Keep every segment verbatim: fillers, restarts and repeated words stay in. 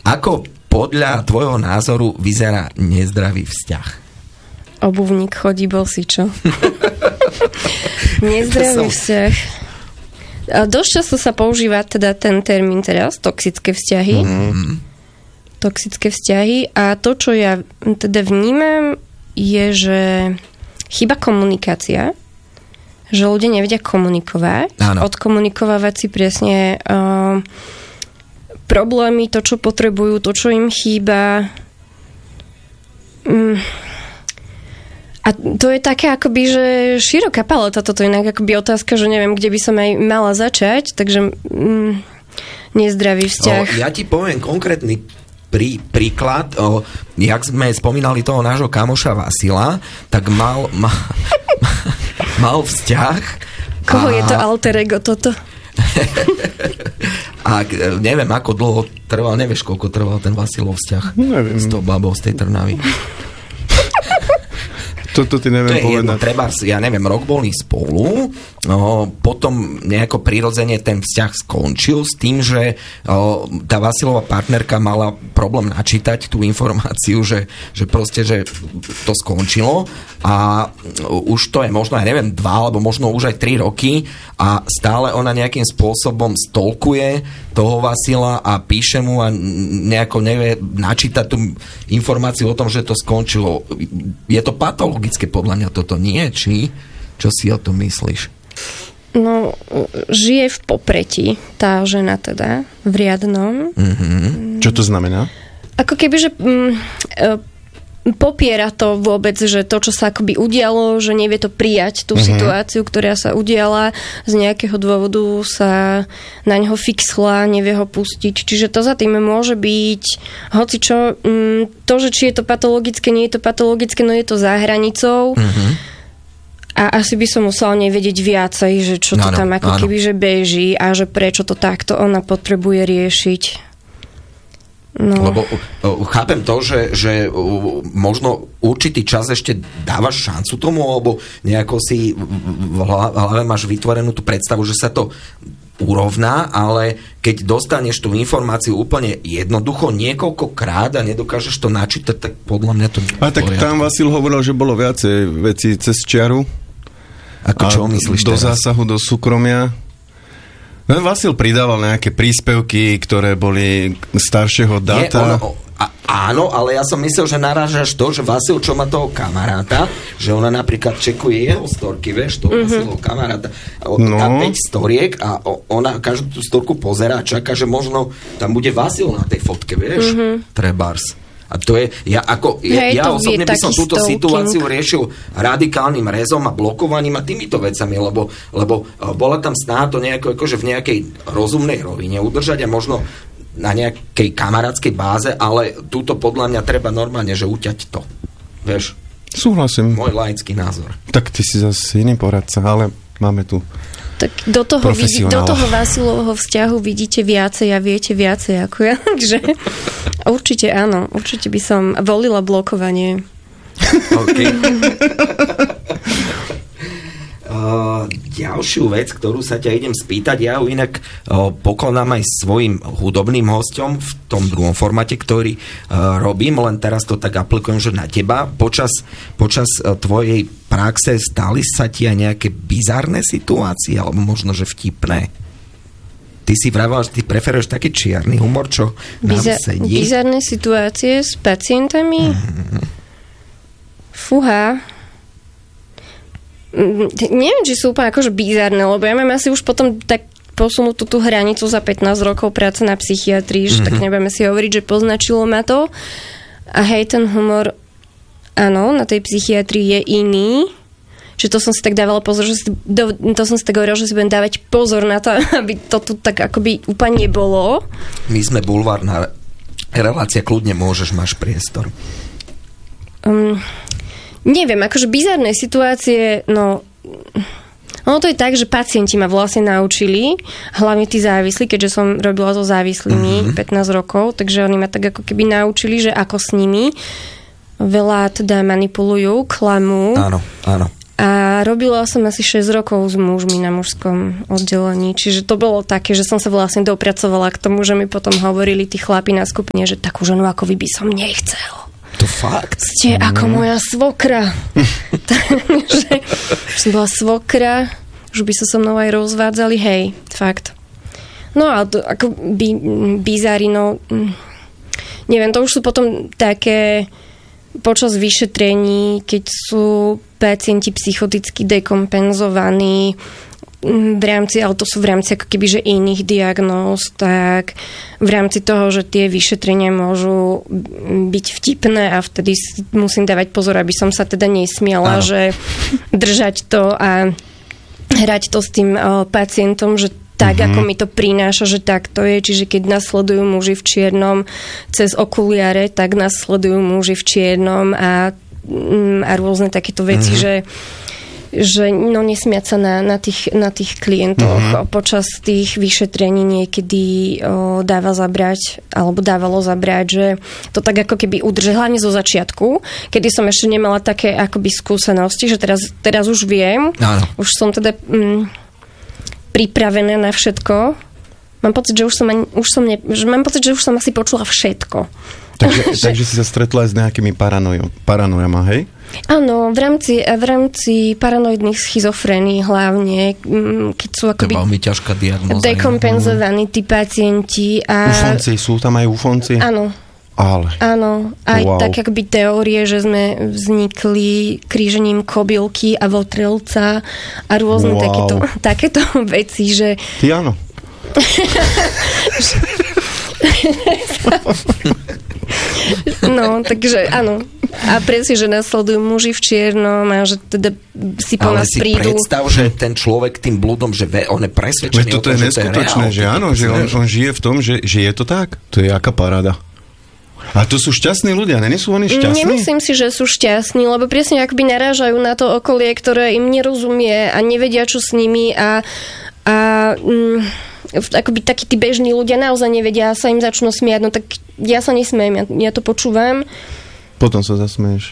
Ako podľa tvojho názoru vyzerá nezdravý vzťah? Obuvník chodí bosý, čo? Nezdravý som... vzťah. Dosť často sa používa teda ten termín teraz, toxické vzťahy. Mm. Toxické vzťahy. A to, čo ja teda vnímam, je, že chýba komunikácia. Že ľudia nevedia komunikovať. Áno. Odkomunikovať si presne uh, problémy, to, čo potrebujú, to, čo im chýba. Mm. A to je také akoby, že široká paleta toto, inak akoby otázka, že neviem, kde by som aj mala začať, takže mm, nezdravý vzťah. O, ja ti poviem konkrétny prí, príklad. O, jak sme spomínali toho nášho kamoša Vasila, tak mal... Ma, mal vzťah. Koho a... je to alter ego toto? A neviem, ako dlho trval, nevieš, koľko trval ten Vasilov vzťah. Neviem. S tou babou z tej Trnavy. Toto ty neviem to je povedať. Jedno, treba, ja neviem, rok boli spolu, no, potom nejako prirodzene ten vzťah skončil s tým, že o, tá Vasilová partnerka mala problém načítať tú informáciu, že, že proste, že to skončilo a už to je možno, ja neviem, dva, alebo možno už aj tri roky a stále ona nejakým spôsobom stolkuje toho Vasila a píše mu a nejako nevie načítať tú informáciu o tom, že to skončilo. Je to patologické podľa mňa toto nie, či? Čo si o tom myslíš? No, žije v popretí tá žena teda, v riadnom. Mm-hmm. Čo to znamená? Ako keby, že mm, popiera to vôbec, že to, čo sa akoby udialo, že nevie to prijať, tú mm-hmm. situáciu, ktorá sa udiala, z nejakého dôvodu sa na neho fixla, nevie ho pustiť. Čiže to za tým môže byť hocičo, mm, to, že či je to patologické, nie je to patologické, no je to za hranicou. Mm-hmm. A asi by som musela nevedieť viacej, že čo to áno, tam ako áno. keby, že beží a že prečo to takto ona potrebuje riešiť. No. Lebo uh, chápem to, že, že uh, možno určitý čas ešte dávaš šancu tomu, alebo nejako si v hlave máš vytvorenú tú predstavu, že sa to urovná, ale keď dostaneš tú informáciu úplne jednoducho niekoľkokrát a nedokážeš to načítať, tak podľa mňa to... A tak tam Vasil hovoril, že bolo viacej veci cez čiaru. Ako čo myslíš do teraz? zásahu do súkromia. No, Vasil pridával nejaké príspevky, ktoré boli staršieho dáta. Nie, ono, a, áno, ale ja som myslel, že narážaš to, že Vasil, čo má toho kamaráta, že ona napríklad čekuje jeho storky, vieš, toho mm-hmm. Vasilovho kamaráta. No. A päť storiek a ona každú tú storku pozerá a čaká, že možno tam bude Vasil na tej fotke, vieš, mm-hmm. trebárs. A to je, ja, ako, ja, Hej, ja osobne by som túto stalking. situáciu riešil radikálnym rezom a blokovaním a týmito vecami, lebo, lebo bola tam snaha to nejako, akože v nejakej rozumnej rovine udržať a možno na nejakej kamarátskej báze, ale túto podľa mňa treba normálne, že uťať to. Vieš? Súhlasím. Môj laický názor. Tak ty si zase iný poradca, ale máme tu tak do toho, vidí, do toho Vasilovho vzťahu vidíte viacej a viete viacej ako ja. Takže určite áno. Určite by som volila blokovanie. OK. Uh, ďalšiu vec, ktorú sa ťa idem spýtať, ja ju inak uh, pokladám aj svojim hudobným hosťom v tom druhom formáte, ktorý uh, robím, len teraz to tak aplikujem, že na teba. Počas, počas uh, tvojej praxe stali sa ti aj nejaké bizarné situácie, alebo možno, že vtipné? Ty si vravala, že ty preferuješ taký čierny humor, čo Biza- nám sedí? Bizarné situácie s pacientami? Mm-hmm. Fúha. Neviem, či sú úplne akože bizarné, lebo ja mám asi už potom tak posunutú tú hranicu za pätnásť rokov práce na psychiatrii, že mm-hmm. tak nebudeme si hovoriť, že poznačilo ma to. A hej, ten humor, áno, na tej psychiatrii je iný. Že to som si tak dávala pozor, že si, do, to som si tak hovorila, že si budem dávať pozor na to, aby to tu tak akoby úplne nebolo. My sme bulvárna relácia, kľudne môžeš, máš priestor. Um, neviem, akože bizarné situácie, no... Ono to je tak, že pacienti ma vlastne naučili, hlavne tí závislí, keďže som robila so závislými mm-hmm. pätnásť rokov, takže oni ma tak ako keby naučili, že ako s nimi veľa teda manipulujú, klamú. Áno, áno. A robila som asi šesť rokov s mužmi na mužskom oddelení, čiže to bolo také, že som sa vlastne dopracovala k tomu, že mi potom hovorili tí chlapi na skupine, že takú ženu ako vy by som nechcel. To fakt? Ste mm. ako moja svokra. Takže som bola svokra, už by sa so mnou aj rozvádzali, hej, fakt. No a to, ako by, bizári, no neviem, to už sú potom také počas vyšetrení, keď sú pacienti psychoticky dekompenzovaní v rámci, ale to sú v rámci ako keby, že iných diagnóz, tak v rámci toho, že tie vyšetrenia môžu byť vtipné a vtedy musím dávať pozor, aby som sa teda nesmiala, áno, že držať to a hrať to s tým o, pacientom, že tak, mm-hmm. ako mi to prináša, že tak to je. Čiže keď nás sledujú muži v čiernom cez okuliare, tak nás sledujú muži v čiernom a, a rôzne takéto veci, mm-hmm. že, že no nesmiať sa na, na, tých, na tých klientoch. Mm-hmm. Počas tých vyšetrení niekedy o, dáva zabrať, alebo dávalo zabrať, že to tak ako keby udržať, hlavne zo začiatku, kedy som ešte nemala také akoby skúsenosti, že teraz, teraz už viem. Áno. Už som teda... Mm, pripravené na všetko. Mám pocit, že už som, ani, už som ne, že mám pocit, že už som asi počula všetko. Takže, že... takže si sa stretla aj s nejakými paranojom, paranojama, hej? Áno, v rámci, v rámci paranoidných schizofrénií hlavne, keď sú akoby... To je veľmi ťažká diagnóza. Dekompenzovaní tí pacienti a... Ufonci, sú tam aj ufonci? Áno. Ale. Áno, aj wow. tak akoby teórie, že sme vznikli krížením kobylky a votrelca a rôzne wow. takéto, takéto veci, že... Ty áno. No, takže áno. A presne, že nasledujú muži v čiernom a že teda si po ale nás si prídu. Ale si predstav, že ten človek tým blúdom, že ve, on je presvedčený o tom, že to je neskutočné, že áno, že on, on žije v tom, že, že je to tak. To je aká paráda. A to sú šťastní ľudia, nie sú oni šťastní? Nemyslím si, že sú šťastní, lebo presne akoby narážajú na to okolie, ktoré im nerozumie a nevedia, čo s nimi a, a mm, akoby takí tí bežní ľudia naozaj nevedia a sa im začnú smiať, no tak ja sa nesmiem, ja, ja to počúvam. Potom sa zasmeješ.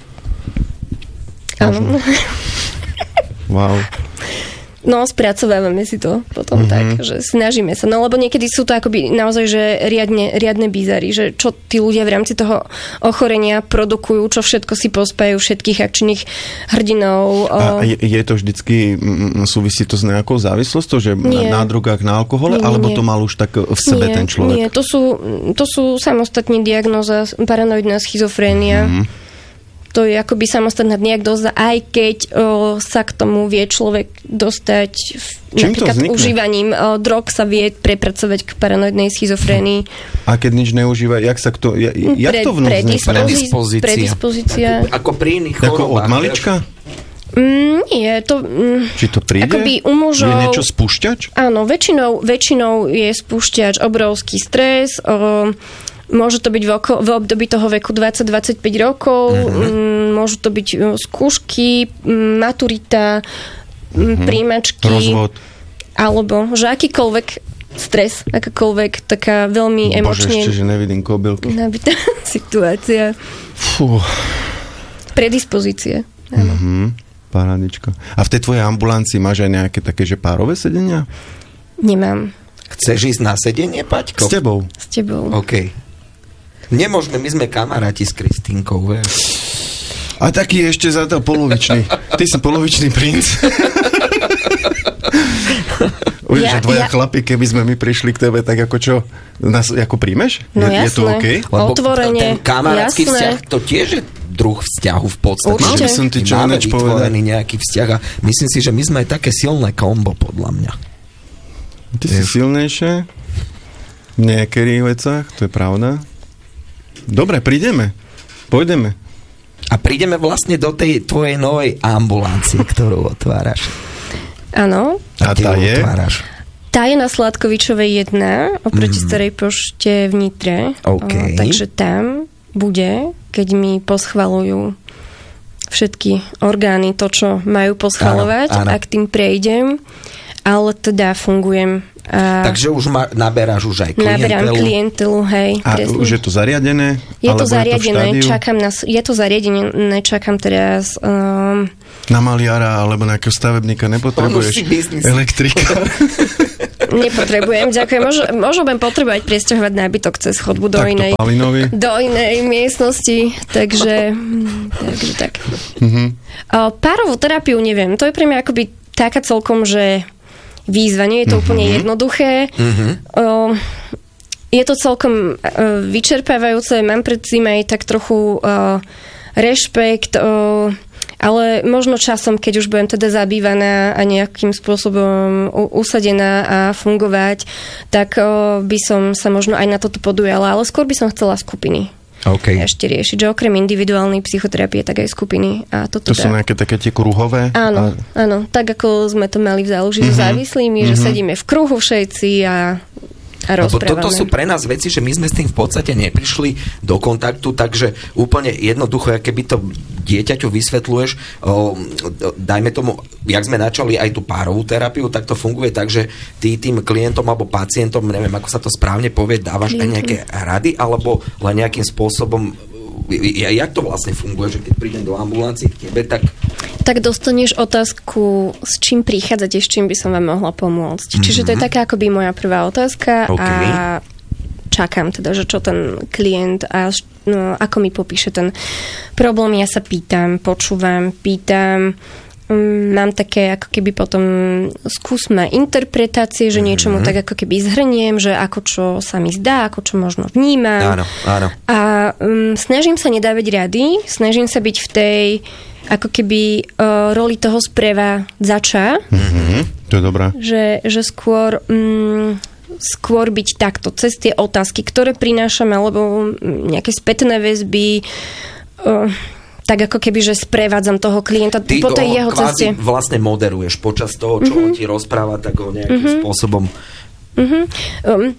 Áno. Wow. No, spracovávame si to potom mm-hmm. tak, že snažíme sa. No, lebo niekedy sú to akoby naozaj, že riadne, riadne bizary, že čo tí ľudia v rámci toho ochorenia produkujú, čo všetko si pospajú všetkých akčných hrdinov. A je, je to vždycky, súvisí to s nejakou závislosťou, že nie. na, na drogách, na alkohole, nie, alebo nie. to mal už tak v sebe nie, ten človek? Nie, to sú, to sú samostatne diagnóza, paranoidná schizofrénia. Mm-hmm. To je akoby samostatná diagnóza, aj keď o, sa k tomu vie človek dostať v, napríklad užívaním o, drog sa vie prepracovať k paranoidnej schizofrénii. A keď nič neužíva, jak sa to, ja, jak Pre, to vnúť predispozícia. Predispozícia. Ako pri iných chorobách. Ako od malička? Mm, nie, to... Mm, Či to príde? Akoby u mužov... Je niečo spúšťač? Áno, väčšinou, väčšinou je spúšťač obrovský stres, o, môže to byť v, oko, v období toho veku dvadsať dvadsaťpäť rokov, mm-hmm. môžu to byť skúšky, maturita, mm-hmm. príjmačky. Rozvod. Alebo že akýkoľvek stres, akákoľvek taká veľmi emočne... Bože, ešte, že nevidím kobylky. Nabitá situácia. Fú. Predispozície. Áno. Mm-hmm. Parádičko. A v tej tvojej ambulancii máš aj nejaké také, že párové sedenia? Nemám. Chceš ísť na sedenie, Paťko? S tebou. S tebou. OK. Nemôžeme, my sme kamaráti s Kristínkou, vieš. A taký ešte za to polovičný. Ty si polovičný princ. Už, ja, že dvoja ja... chlapi, keby sme my prišli k tebe, tak ako čo? Nás ako príjmeš? No je, jasné. Je to OK? Otvorenie. Ten kamarátsky jasné. vzťah, to tiež je druh vzťahu v podstate. Mal by som ti čo Máme ináč vytvorený nejaký vzťah a myslím si, že my sme aj také silné kombo, podľa mňa. Ty si silnejšie v niektorých vecách, to je pravda. Dobre, prídeme. Pôjdeme. A prídeme vlastne do tej tvojej novej ambulancie, ktorú otváraš. Áno. A tá je? Otváraš? Tá je na Sládkovičovej jedna, oproti mm. Starej pošte v Nitre. Okay. O, takže tam bude, keď mi poschvalujú všetky orgány, to, čo majú poschvalovať, a k tým prejdem. Ale teda fungujem A takže už ma, naberáš už aj klientelu. Naberám klientelu, hej. A presne. Už je to zariadené? Je to zariadené, je to čakám na, je to zariadené, čakám teraz... Um, na maliara alebo nejakého stavebníka nepotrebuješ elektrika. Nepotrebujem, ďakujem. Možno, možno budem potrebovať priesťahovať nábytok cez chodbu do Takto inej Palinovi. do inej miestnosti, takže, takže tak. Mm-hmm. O, párovú terapiu neviem, to je pre mňa akoby taká celkom, že výzva, nie je to mm-hmm. úplne jednoduché. Mm-hmm. O, je to celkom uh, vyčerpávajúce, mám pred tým aj tak trochu uh, rešpekt, uh, ale možno časom, keď už budem teda zabývaná a nejakým spôsobom u- usadená a fungovať, tak uh, by som sa možno aj na toto podujala, ale skôr by som chcela skupiny. Okay. Ešte riešiť, že okrem individuálnej psychoterapie, tak aj skupiny. A to, to sú nejaké také tie kruhové? Áno, a... áno, tak ako sme to mali v záloži mm-hmm. so závislými, mm-hmm. že sedíme v kruhu všetci a a Lebo toto sú pre nás veci, že my sme s tým v podstate neprišli do kontaktu, takže úplne jednoducho, keby to dieťaťu vysvetľuješ, o, dajme tomu, jak sme načali aj tú párovú terapiu, tak to funguje tak, že ty tým klientom alebo pacientom, neviem, ako sa to správne povie, dávaš aj nejaké rady, alebo len nejakým spôsobom, jak to vlastne funguje, že keď prídem do ambulancie k tebe, tak... Tak dostaneš otázku, s čím prichádzate, s čím by som vám mohla pomôcť. Mm-hmm. Čiže to je taká akoby moja prvá otázka okay. a čakám teda, že čo ten klient a no, ako mi popíše ten problém. Ja sa pýtam, počúvam, pýtam, um, mám také ako keby potom skúsme interpretácie, že niečomu mm-hmm. tak ako keby zhrniem, že ako čo sa mi zdá, ako čo možno vnímam. Áno, áno. A um, snažím sa nedávať rady, snažím sa byť v tej ako keby uh, roli toho sprevádzača. Mm-hmm, to je dobré. Že, že skôr, um, skôr byť takto, cez tie otázky, ktoré prinášame, alebo nejaké spätné väzby, uh, tak ako keby, že sprevádzam toho klienta Ty po tej jeho ceste. Ty vlastne moderuješ počas toho, čo mm-hmm. on ti rozpráva, tak ho nejakým mm-hmm. spôsobom... Mm-hmm. Um,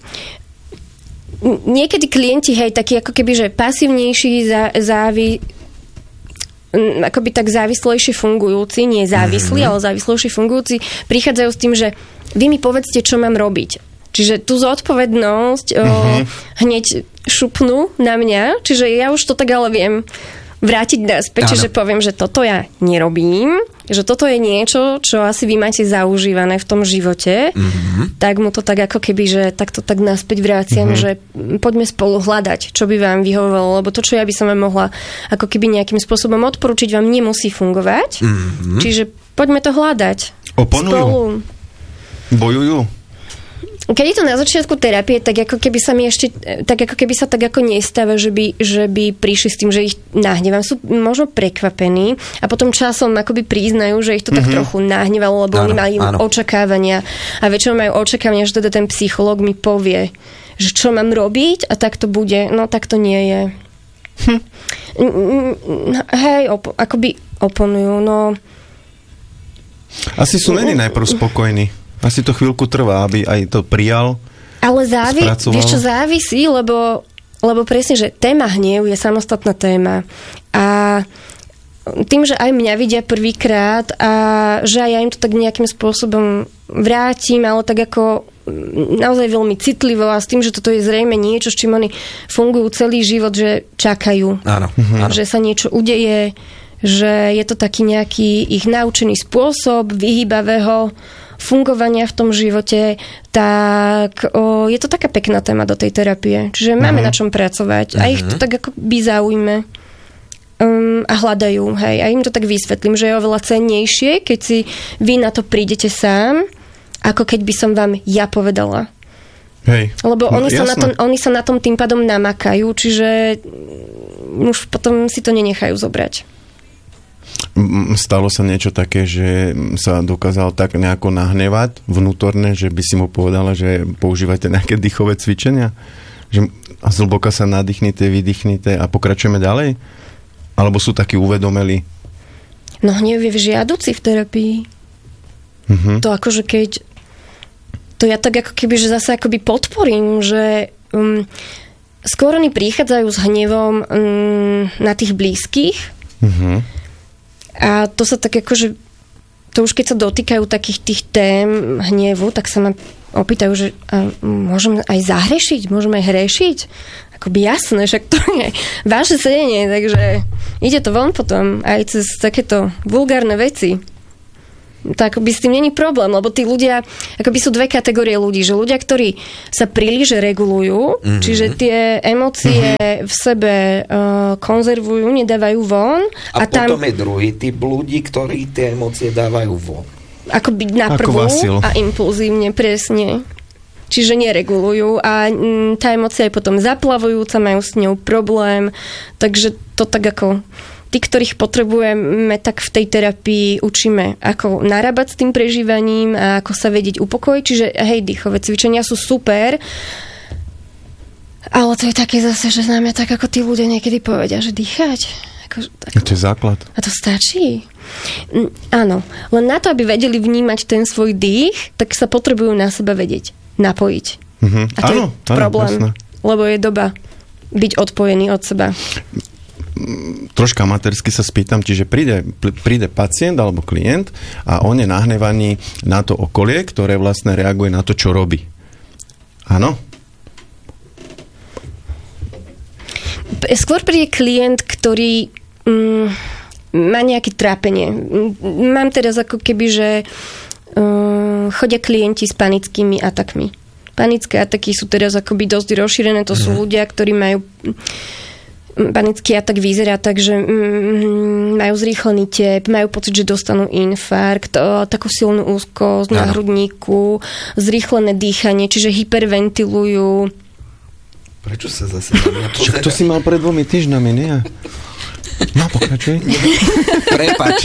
niekedy klienti, hej, takí ako keby, že pasívnejší zá, závi akoby tak závislejšie fungujúci, nie závislí, mm-hmm. ale závislejšie fungujúci, prichádzajú s tým, že vy mi povedzte, čo mám robiť. Čiže tú zodpovednosť mm-hmm. o, hneď šupnú na mňa, čiže ja už to tak ale viem vrátiť naspäť, čiže poviem, že toto ja nerobím, že toto je niečo, čo asi vy máte zaužívané v tom živote, mm-hmm. tak mu to tak ako keby, že takto tak naspäť vráciam, mm-hmm. že poďme spolu hľadať, čo by vám vyhovovalo, lebo to, čo ja by som vám mohla ako keby nejakým spôsobom odporučiť, vám nemusí fungovať, mm-hmm. čiže poďme to hľadať. Oponujú. Spolu. Bojujú. Keď je to na začiatku terapie, tak ako keby sa mi ešte, tak ako keby sa tak ako nestáva, že by, že by prišli s tým, že ich nahnevám. Sú možno prekvapení a potom časom akoby priznajú, že ich to mm-hmm. tak trochu nahnevalo, lebo áno, oni mali áno. očakávania a väčšinou majú očakávania, že teda ten psychológ mi povie, že čo mám robiť a tak to bude. No tak to nie je. Hm. Hej, op- akoby oponujú, no. Asi sú není najprv spokojní. Asi to chvíľku trvá, aby aj to prijal. Ale závi- vieš čo, závisí, lebo, lebo presne, že téma hnev je samostatná téma. A tým, že aj mňa vidia prvýkrát a že aj ja im to tak nejakým spôsobom vrátim, ale tak ako naozaj veľmi citlivo a s tým, že toto je zrejme niečo, s čím oni fungujú celý život, že čakajú. Áno, áno. Že sa niečo udeje, že je to taký nejaký ich naučený spôsob vyhýbavého fungovania v tom živote, tak o, je to taká pekná téma do tej terapie. Čiže uh-huh. máme na čom pracovať. Uh-huh. A ich to tak ako by zaujme um, a hľadajú. Hej. A im to tak vysvetlím, že je oveľa cennejšie, keď si vy na to prídete sám, ako keď by som vám ja povedala. Hej. Lebo no, oni, sa na tom, oni sa na tom tým pádom namakajú, čiže už potom si to nenechajú zobrať. Stalo sa niečo také, že sa dokázal tak nejako nahnevať vnútorne, že by si mu povedala, že používajte nejaké dýchové cvičenia? Že a zhlboka sa nadýchnite, vydýchnite a pokračujeme ďalej? Alebo sú takí uvedomelí? No hnev je žiaduci v terapii. Uh-huh. To akože keď to ja tak ako keby, že zase akoby podporím, že um, skôr oni prichádzajú s hnevom um, na tých blízkych. Uh-huh. A to sa tak akože to už keď sa dotýkajú takých tých tém hnevu, tak sa ma opýtajú, že a môžem aj zahrešiť, môžeme aj hrešiť. Akoby jasné, však to je vaše sedenie, takže ide to von potom aj cez takéto vulgárne veci. Tak akoby s tým není problém, lebo tí ľudia, akoby sú dve kategórie ľudí, že ľudia, ktorí sa príliš regulujú, mm-hmm. čiže tie emócie mm-hmm. v sebe uh, konzervujú, nedávajú von. A, a potom tam, je druhý typ ľudí, ktorí tie emócie dávajú von. Akoby na prvú a impulzívne, presne. Čiže neregulujú a m, tá emócia je potom zaplavujúca, majú s ňou problém, takže to tak ako tí, ktorých potrebujeme, tak v tej terapii učíme, ako narábať s tým prežívaním a ako sa vedieť upokojiť. Čiže hej, dýchové cvičenia sú super, ale to je také zase, že známe tak, ako tí ľudia niekedy povedia, že dýchať. Ako, ako, to je základ. A to stačí? Mm, áno. Len na to, aby vedeli vnímať ten svoj dých, tak sa potrebujú na seba vedieť, napojiť. Mm-hmm. A to áno, je problém, áno, lebo je doba byť odpojený od seba. Troška amatérsky sa spýtam, čiže príde, príde pacient alebo klient a on je nahnevaný na to okolie, ktoré vlastne reaguje na to, čo robí. Áno? Skôr príde klient, ktorý mm, má nejaké trápenie. Mám teraz ako keby, že uh, chodia klienti s panickými atakmi. Panické ataky sú teraz akoby dosť rozšírené. To sú ľudia, ktorí majú panický atak vyzerá tak, že mm, majú zrýchlený tep, majú pocit, že dostanú infarkt, o, takú silnú úzkosť na hrudníku, zrýchlené dýchanie, čiže hyperventilujú. Prečo sa zase na mňa pozerá? Čo to si mal pred dvomi týždňami, nie? No, pokračuj. Prepač.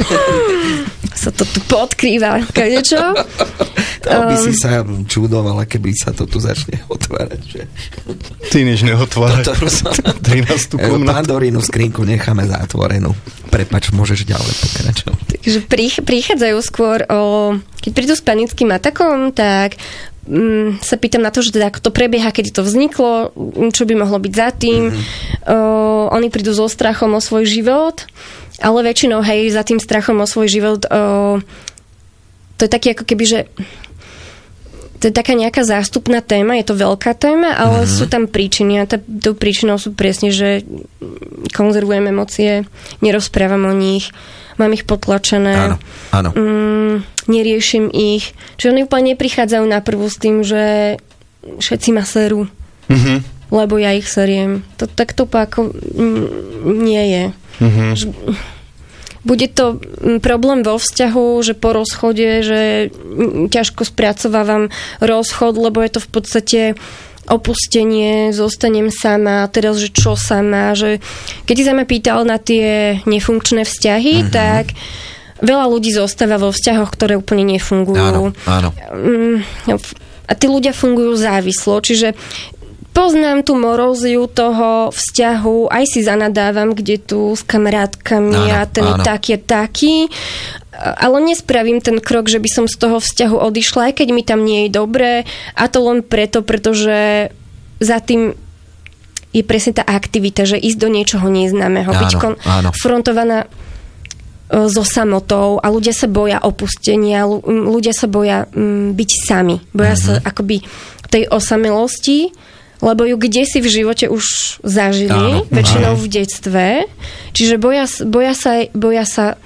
Sa to tu podkrýva. Kadečo? To by si sa čudovala, keby sa to tu začne otvárať. Že? Ty nič neotvárať. trinástu komnatu. Pandorínu skrinku necháme zatvorenú. Prepač, môžeš ďalej pokračovať. Takže prichádzajú skôr o... Keď prídu s panickým atakom, tak um, sa pýtam na to, že teda ako to prebieha, kedy to vzniklo, čo by mohlo byť za tým. Mm-hmm. Uh, oni prídu so strachom o svoj život, ale väčšinou, hej, za tým strachom o svoj život uh, to je taký ako keby, že to je taká nejaká zástupná téma, je to veľká téma, ale mm-hmm. sú tam príčiny a tá, tou príčinou sú presne, že konzervujem emócie, nerozprávam o nich, mám ich potlačené, áno, áno. Mm, neriešim ich. Čiže oni úplne neprichádzajú na prvú s tým, že všetci ma serú, mm-hmm. lebo ja ich seriem. To takto ako nie je. Mm-hmm. Bude to problém vo vzťahu, že po rozchode, že ťažko spracovávam rozchod, lebo je to v podstate opustenie, zostanem sama, teraz, že čo sama, že keď si sa ma pýtal na tie nefunkčné vzťahy, mm-hmm. tak veľa ľudí zostáva vo vzťahoch, ktoré úplne nefungujú. Áno, áno. A tí ľudia fungujú závislo, čiže poznám tú moróziu toho vzťahu, aj si zanadávam, kde tu s kamarátkami áno, a ten áno. taký je taký, ale nespravím ten krok, že by som z toho vzťahu odišla, aj keď mi tam nie je dobré, a to len preto, pretože za tým je presne tá aktivita, že ísť do niečoho neznámeho, áno, byť konfrontovaná so samotou a ľudia sa boja opustenia, ľudia sa boja byť sami, boja mm-hmm. sa akoby tej osamelosti, lebo ju kde si v živote už zažili, áno, väčšinou áno. v detstve. Čiže boja, boja, sa, boja sa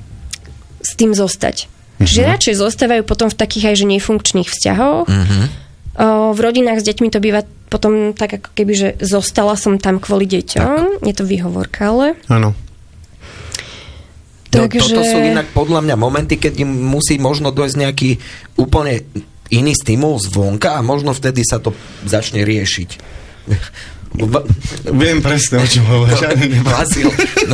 s tým zostať. Uh-huh. Čiže radšej zostávajú potom v takých aj že nefunkčných vzťahoch. Uh-huh. O, v rodinách s deťmi to býva potom tak ako keby, že zostala som tam kvôli deťom. Tak. Je to výhovorka, ale... Áno. Takže... Toto sú inak podľa mňa momenty, keď musí možno dojsť nejaký úplne iný stimul zvonka a možno vtedy sa to začne riešiť. Viem presne, o čom hovoríš. Vasil. No.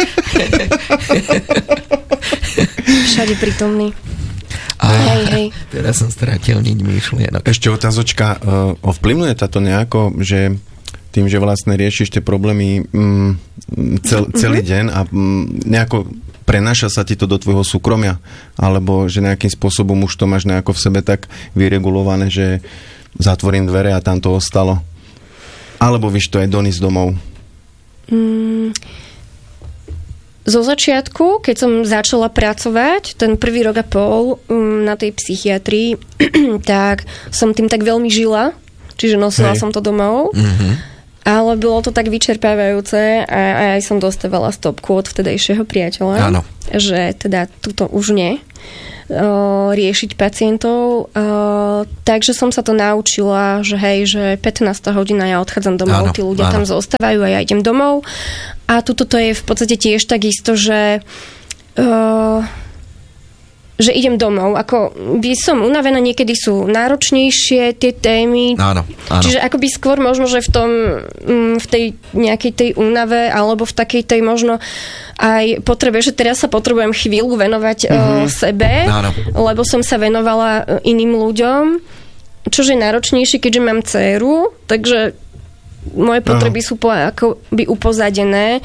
Všade prítomný. A hej, hej. Teraz som stratil niť myšlienok. Ešte otázočka, uh, ovplyvňuje táto nejako, že tým, že vlastne riešiš tie problémy mm, cel, celý mm-hmm. deň a mm, nejako prenáša sa ti to do tvojho súkromia, alebo že nejakým spôsobom už to máš nejako v sebe tak vyregulované, že zatvorím dvere a tam to ostalo. Alebo víš, to je donísť domov. Mm, zo začiatku, keď som začala pracovať, ten prvý rok a pol um, na tej psychiatrii, tak som tým tak veľmi žila, čiže nosila Hej. som to domov. Mm-hmm. Ale bolo to tak vyčerpávajúce a, a aj som dostávala stopku od vtedajšieho priateľa, Áno. že teda túto už nie. Riešiť pacientov. Takže som sa to naučila, že hej, že pätnásta hodina ja odchádzam domov, áno, tí ľudia áno. tam zostávajú a ja idem domov. A tuto to je v podstate tiež takisto, že uh, že idem domov. Ako by som unavená, niekedy sú náročnejšie tie témy. Áno, áno. Čiže akoby skôr možno, že v tom v tej nejakej tej únave alebo v takej tej možno aj potrebe, že teraz sa potrebujem chvíľu venovať mm-hmm. uh, sebe, áno. lebo som sa venovala iným ľuďom, čože je náročnejšie, keďže mám dcéru, takže moje potreby áno. sú po, akoby upozadené.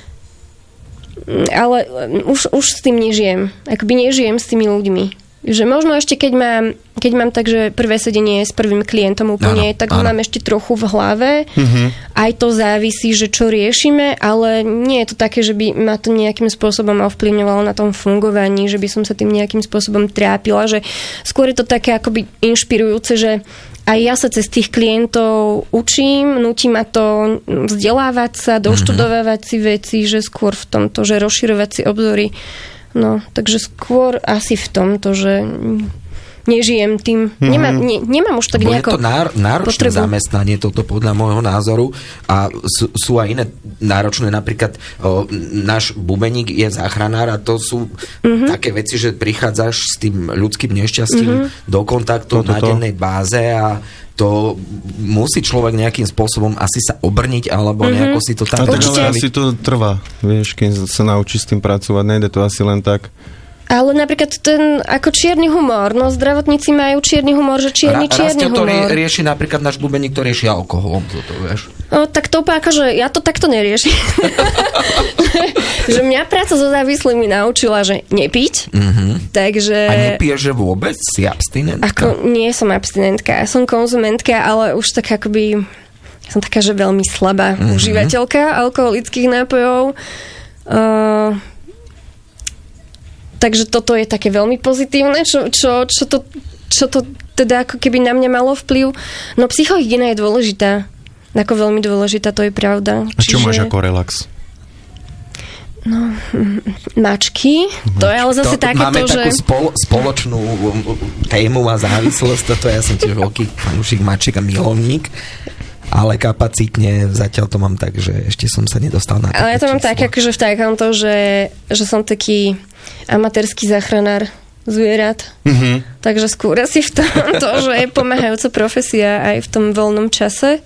Ale už, už s tým nežijem. Akoby nežijem s tými ľuďmi. Že možno ešte keď mám, keď mám tak, že prvé sedenie s prvým klientom úplne, áno, tak ho mám ešte trochu v hlave. Mm-hmm. Aj to závisí, že čo riešime, ale nie je to také, že by ma to nejakým spôsobom ovplyvňovalo na tom fungovaní, že by som sa tým nejakým spôsobom trápila, že skôr je to také akoby inšpirujúce, že aj ja sa cez tých klientov učím, nutí ma to vzdelávať sa, doštudovávať si veci, že skôr v tomto, že rozširovať si obzory. No, takže skôr asi v tomto, že nežijem tým. Mm-hmm. Nemám, ne, nemám už tak Bo nejako je to náro, náročné potrebu. zamestnanie, toto podľa môjho názoru. A sú, sú aj iné náročné, napríklad o, náš bubeník je záchranár a to sú mm-hmm. také veci, že prichádzaš s tým ľudským nešťastím mm-hmm. do kontaktu Toto. na dennej báze a to musí človek nejakým spôsobom asi sa obrniť, alebo mm-hmm. nejako si to tam... A tak ale asi to trvá, vieš, keď sa naučí s tým pracovať, nejde to asi len tak. Ale napríklad ten ako čierny humor, no zdravotníci majú čierny humor, že čierny, Ra, čierny humor. Rastia to rie, rieši napríklad náš bubeník, ktorý rieši alkoholom, toto, vieš. No, tak to akože, ja to takto neriešim. Že mňa práca so závislými naučila, že nepiť, mm-hmm. takže... A nepiješ, že vôbec? Si abstinentka? Ako, nie som abstinentka, ja som konzumentka, ale už tak akoby, som taká, že veľmi slabá mm-hmm. užívateľka alkoholických nápojov. Uh, Takže toto je také veľmi pozitívne, čo, čo, čo, to, čo to teda ako keby na mňa malo vplyv. No psychohygiena je dôležitá. Ako veľmi dôležitá, to je pravda. A čo Čiže... máš ako relax? No, mačky. To je ale zase to, takéto, máme že... Máme takú spolo, spoločnú tému a závislosť. Toto ja som tiež veľký fanúšik mačiek a milovník. Ale kapacitne zatiaľ to mám tak, že ešte som sa nedostal na... Ale ja to mám tak, akože v takomto, že, že som taký amatérsky záchranár zvierat. Mm-hmm. Takže skôr asi v tomto, že je pomáhajúca profesia aj v tom voľnom čase.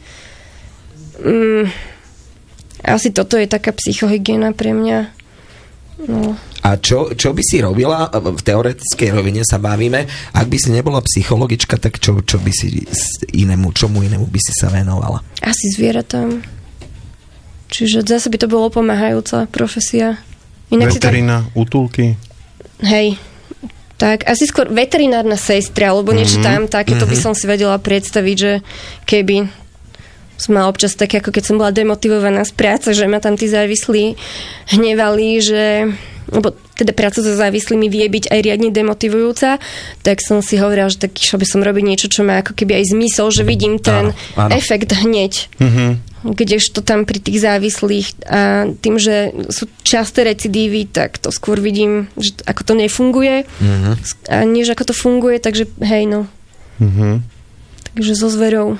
Mm, asi toto je taká psychohygiena pre mňa. No. A čo, čo by si robila, v teoretickej rovine sa bavíme, ak by si nebola psychologička, tak čo, čo by si inému, čomu inému by si sa venovala? Asi zvieratám. Čiže zase by to bolo pomáhajúca profesia. Inak Veterina, tak... útulky? Hej, tak asi skôr veterinárna sestra, alebo niečo mm-hmm. tam také, to by som si vedela predstaviť, že keby som mala občas také, ako keď som bola demotivovaná z práce, že ma tam tí závislí hnevali, že lebo teda práca so závislými vie byť aj riadne demotivujúca, tak som si hovorila, že tak išla by som robiť niečo, čo má ako keby aj zmysel, že vidím ten áno, áno. efekt hneď. Mm-hmm. Kdežto tam pri tých závislých a tým, že sú časté recidívy, tak to skôr vidím, že ako to nefunguje mm-hmm. a než ako to funguje, takže hej no. Mm-hmm. Takže so zverou.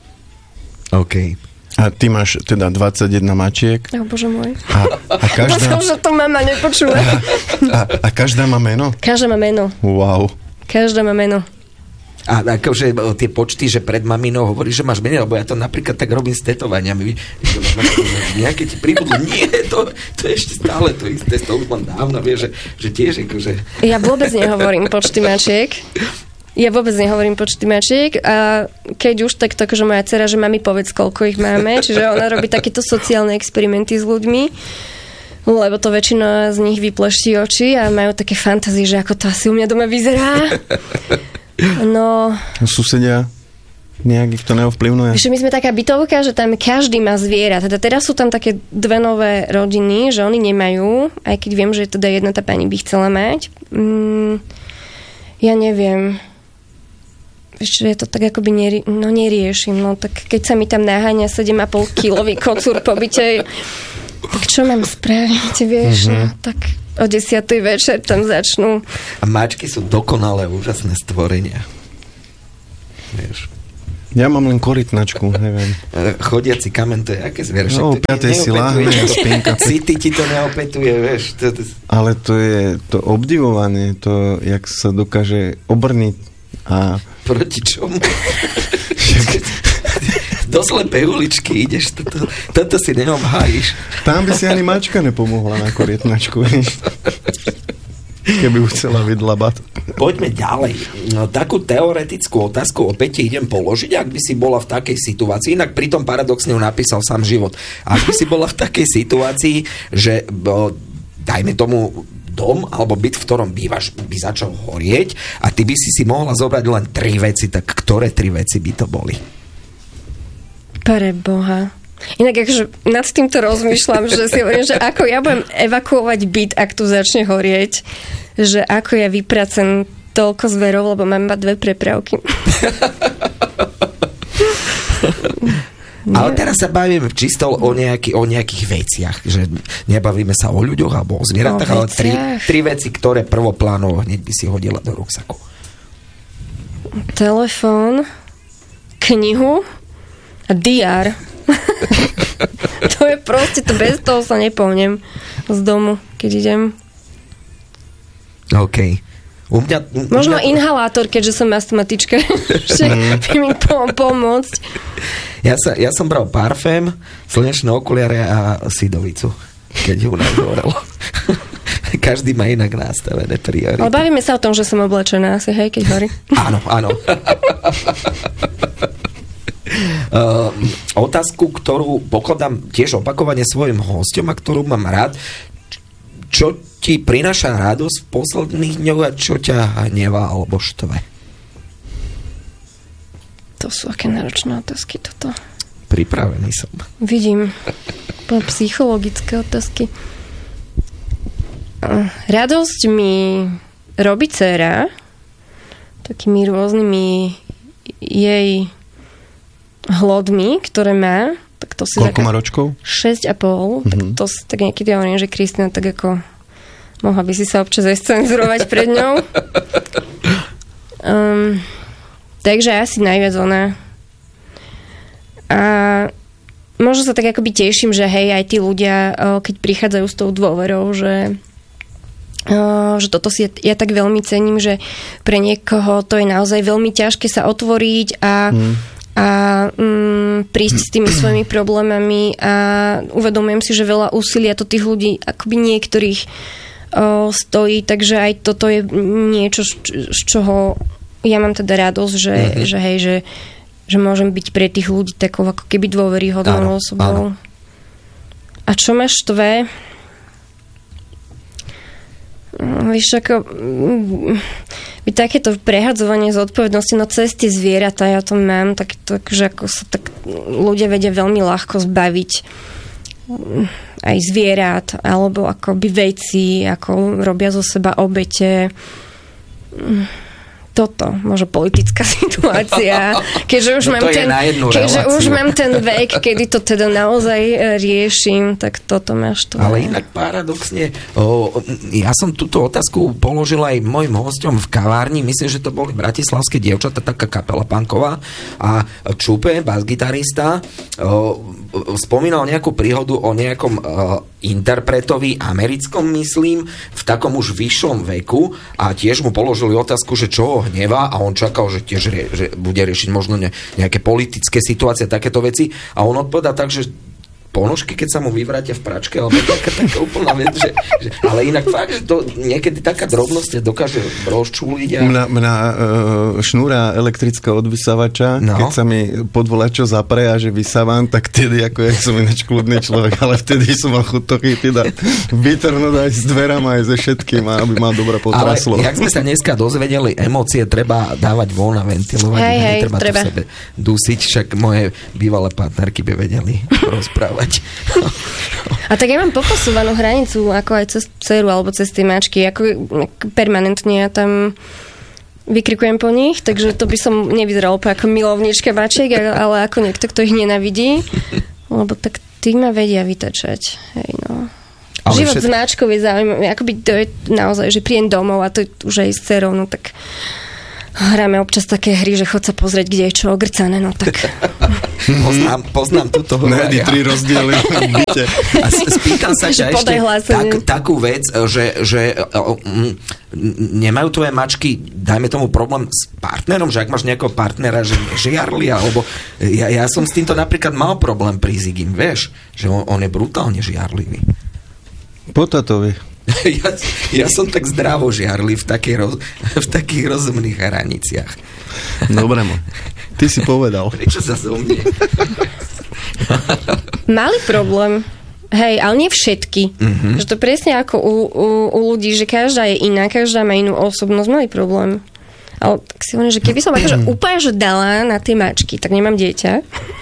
OK. A ty máš teda dvadsaťjeden mačiek. Oh, bože môj. A, a každá... Myslím, že to mama nepočula. A, a každá má meno? Každá má meno. Wow. Každá má meno. A akože tie počty, že pred maminou hovoríš, že máš menej, lebo ja to napríklad tak robím s tetovaniami. Nejaké ti pribudlo. Nie, to, to je ešte stále to isté. To už mám dávno, vieš, že, že tiež akože... Ja vôbec nehovorím počty mačiek. Ja vôbec nehovorím počty mačiek a keď už, tak to akože moja dcera, že mami povedz, koľko ich máme. Čiže ona robí takéto sociálne experimenty s ľuďmi, lebo to väčšina z nich vypleští oči a majú také fantázie, že ako to asi u mňa doma vyzerá. No... Susedia? Nejak ich to neovplyvňuje? Že my sme taká bytovka, že tam každý má zviera. Teda teraz sú tam také dve nové rodiny, že oni nemajú, aj keď viem, že teda jedna tá pani by chcela mať. Mm, ja neviem. Ešte ja to tak akoby neri, no neriešim. No tak keď sa mi tam naháňa sedem a pol kilový kocúr po byte, tak čo mám spraviť, vieš? Mm-hmm. No, tak o desiatej večer tam začnú. A mačky sú dokonalé, úžasné stvorenia. Vieš. Ja mám len korytnačku, neviem. Chodiaci kamen, to je aké zvier? No, o piatej si láhne, spinka. City ti to neopetuje, vieš. To, to... Ale to je to obdivovanie, to, jak sa dokáže obrniť a... Proti čomu? Do slepej uličky ideš, toto, toto si neobhájiš. Tam by si ani mačka nepomohla na korytnačku, keby už chcela vydlabať. Poďme ďalej. No, takú teoretickú otázku opäť idem položiť, ak by si bola v takej situácii, inak pritom paradoxne ju napísal sám život. Ak by si bola v takej situácii, že dajme tomu dom alebo byt, v ktorom bývaš, by začal horieť a ty by si si mohla zobrať len tri veci, tak ktoré tri veci by to boli? Pre Boha. Inak akože nad týmto rozmýšľam, že si hovorím, že ako ja budem evakuovať byt, ak tu začne horieť, že ako ja vypracem toľko zverov, lebo mám iba dve prepravky. Ale teraz sa bavíme čisto o, nejaký, o nejakých veciach, že nebavíme sa o ľuďoch alebo o zvieratách, ale tri, tri veci, ktoré prvoplánovo hneď by si hodila do ruksaku. Telefón, knihu a diár. To je proste, to bez toho sa nepohnem z domu, keď idem. OK. U mňa, u Možno mňa... inhalátor, keďže som astmatička. Ešte by mi pom- pomôcť. Ja, sa, ja som bral parfém, slnečné okuliare a sidovicu, keď ju nám horelo. Každý má inak nastavené priority. Ale bavíme sa o tom, že som oblečená asi, hej, keď horí. Áno, áno. Uh, otázku, ktorú pokladám tiež opakovane svojim hosťom a ktorú mám rád. Čo ti prináša radosť v posledných dňoch a čo ťa hnevá alebo štve? To sú aké náročné otázky toto. Pripravený som. Vidím. Psychologické otázky. Radosť mi robí dcera takými rôznymi jej hlodmi, ktoré má. Tak to si koľko má ročkov? šesť a pol. Mm-hmm. Tak to si tak niekedy hovorím, že Kristina tak ako mohla by si sa občas aj scenzurovať pred ňou. Um, takže asi najviac ona. A možno sa tak akoby teším, že hej, aj tí ľudia, keď prichádzajú s tou dôverou, že Uh, že toto si ja, ja tak veľmi cením, že pre niekoho to je naozaj veľmi ťažké sa otvoriť a, mm. a um, prísť s tými svojimi problémami a uvedomujem si, že veľa úsilia to tých ľudí akoby niektorých uh, stojí, takže aj toto je niečo, z, z čoho ja mám teda radosť, že, mm-hmm. že hej, že, že môžem byť pre tých ľudí takou ako keby dôveryhodnou osobou. A čo ma štve? Víš, ako by takéto prehadzovanie zodpovednosti, no cez tie zvieratá ja to mám, tak, tak že ako sa tak ľudia vedia veľmi ľahko zbaviť aj zvierat, alebo akoby veci, ako robia zo seba obete. Toto, možno politická situácia, keďže už, no mám, ten, keďže už mám ten vek, kedy to teda naozaj riešim, tak toto máš to. Ale inak paradoxne, o, ja som túto otázku položil aj mojim hosťom v kavárni, myslím, že to boli bratislavské dievčatá, taká kapela punková a Čupe, basgitarista, o, spomínal nejakú príhodu o nejakom o, interpretovi americkom, myslím, v takom už vyššom veku a tiež mu položili otázku, že čo ho hnevá a on čakal, že tiež rie, že bude riešiť možno ne, nejaké politické situácie, takéto veci a on odpovedá tak, že ponožky, keď sa mu vyvrátia v pračke, alebo taká, taká úplná vec, že, že, ale inak fakt, že to niekedy taká drobnosť dokáže rozčúliť. A... Mňa, mňa uh, šnúra elektrická od vysávača, no. Keď sa mi podvolačo zapre a že vysávam, tak vtedy, ako ja som ináč kľudný človek, ale vtedy som mal chuť to chytiť a vytrhnúť aj s dverama, aj ze všetkým, aby ma dobre potraslo. Ale jak sme sa dneska dozvedeli, emócie treba dávať von a ventilovať, hej, hej, netreba treba. To v sebe dusiť, však moje bývalé partnerky by vedeli rozprávať. A tak ja mám poposúvanú hranicu, ako aj cez dceru alebo cez tie mačky, ako permanentne ja tam vykrikujem po nich, takže to by som nevyzerala ako milovníčka mačiek, ale ako niekto, kto ich nenavidí, lebo tak tí ma vedia vytačať. Hej, no. Ale život všet... s máčkou je zaujímavý, akoby to je naozaj, že príjem domov a to už aj s dcerou, no tak hráme občas také hry, že chod sa pozrieť, kde je čo ogrcané, no tak... Poznám, poznám túto hru. Nejdy tri rozdiely v byte. A spýtam sa ťa ešte tak, takú vec, že, že um, nemajú tvoje mačky, dajme tomu problém s partnerom, že ak máš nejakého partnera, že žiarli, alebo ja, ja som s týmto napríklad mal problém pri Zigim, vieš, že on, on je brutálne žiarlivý. Po tatovi. Ja, ja som tak zdravo žiarli v, takej roz, v takých rozumných hraniciach. Dobre, mo. Ty si povedal. Prečo sa zo mne? Mali problém. Hej, ale nie všetky. Mm-hmm. Že to presne ako u, u, u ľudí, že každá je iná, každá má inú osobnosť, mali problém. Ale tak si hovorím, že keby som akože úplne že dala na tie mačky, tak nemám dieťa.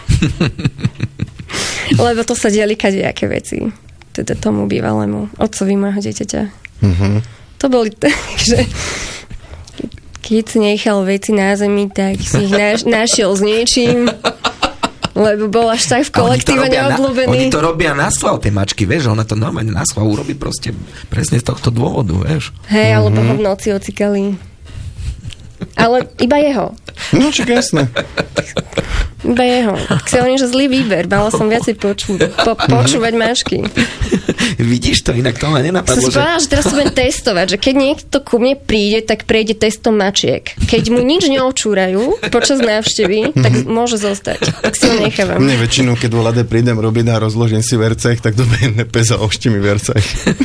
Lebo to sa diali kadejaké veci. Teda tomu bývalému otcovi môjho dieťaťa. Mm-hmm. To boli tak, že keď si nechal veci na zemi, tak si ich naš, našiel s niečím, lebo bol až tak v kolektíve neobľúbený. Oni to robia na schvál, tie mačky, vieš, ona to normálne na schvál urobí proste presne z tohto dôvodu, vieš. Hej, mm-hmm. alebo ho v noci ocikali. Ale iba jeho. No, čo jasné. Iba jeho. Tak si hovorím, že zlý výber. Mala som viacej poču, po, počúvať mačky. Vidíš to, inak to ma nenapadlo. Som si povedala, že teraz sa budem testovať, že keď niekto ku mne príde, tak prejde testom mačiek. Keď mu nič neočúrajú počas návštevy, tak môže zostať. Tak si ho nechávam. Mne väčšinou, keď volade prídem robiť a rozložím si vercech, tak dobehne pes a ošti mi vercech.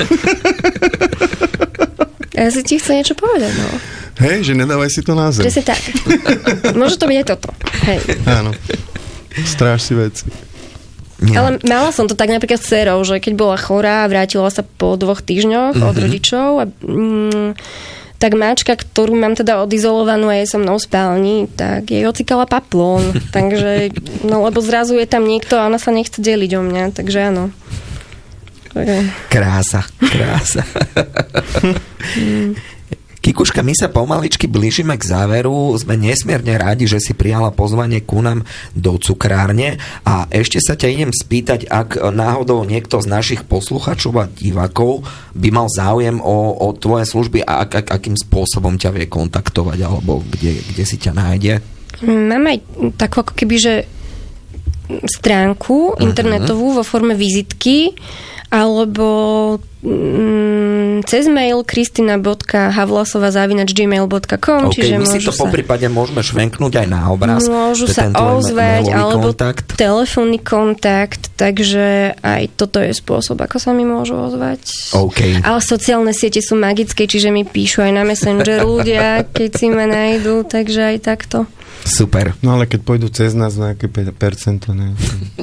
Ja si ti chcem niečo povedať, no. Hej, že nedávaj si to na zem. Presne tak. Môže to byť aj toto. Hej. Áno. Stráž si veci. Nie. Ale mala som to tak napríklad s dcerou, že keď bola chorá a vrátila sa po dvoch týždňoch mm-hmm. od rodičov a, mm, tak mačka, ktorú mám teda odizolovanú a je so mnou v spálni, tak jej ocikala paplón. Takže, no lebo zrazu je tam niekto a ona sa nechce deliť o mňa, takže áno. Krása, krása. Kikuška, my sa pomaličky blížime k záveru. Sme nesmierne rádi, že si prijala pozvanie ku nám do cukrárne a ešte sa ťa idem spýtať, ak náhodou niekto z našich posluchačov a divákov by mal záujem o, o tvoje služby a ak, ak, akým spôsobom ťa vie kontaktovať alebo kde, kde si ťa nájde? Mám aj takú ako keby, že stránku internetovú vo forme vizitky alebo mm, cez mail kristina bodka havlasova zavináč gmail bodka com. Okay, čiže my si to sa... poprípade môžeme švenknúť aj na obraz. Môžu sa ozvať, alebo kontakt. Telefónny kontakt, takže aj toto je spôsob, ako sa mi môžu ozvať. Okay. Ale sociálne siete sú magické, čiže mi píšu aj na Messenger ľudia, keď si ma nájdu, takže aj takto. Super. No ale keď pôjdu cez nás na aké percento, ne?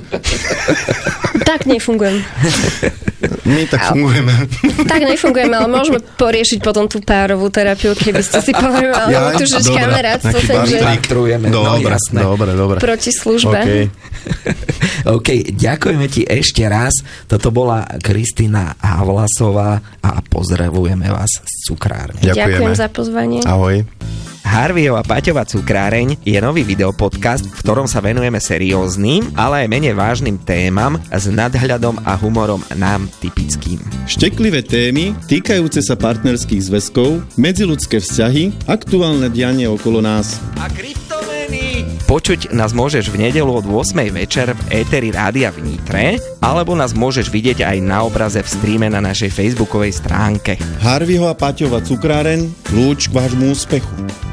Tak nefungujem. My tak fungujeme. Tak nefungujeme, ale môžeme poriešiť potom tú párovú terapiu, keby ste si povedali, alebo tu žiť kamarátstvo. Takže... No, jasné. Dobre, dobre. Proti službe. Okay. OK, ďakujeme ti ešte raz. Toto bola Kristina Havlasová a pozdravujeme vás z cukrárne. Ďakujeme. Ďakujem za pozvanie. Ahoj. Harveyho a Paťova cukráreň je nový videopodcast, v ktorom sa venujeme serióznym, ale aj menej vážnym témam s nadhľadom a humorom nám typickým. Šteklivé témy týkajúce sa partnerských zväzkov, medziľudské vzťahy, aktuálne dianie okolo nás. A kryptomény! Počuť nás môžeš v nedeľu od ôsmej večer v éteri Rádia v Nitre, alebo nás môžeš vidieť aj na obraze v streame na našej facebookovej stránke. Harveyho a Paťova cukráreň, kľúč k vášmu úspechu.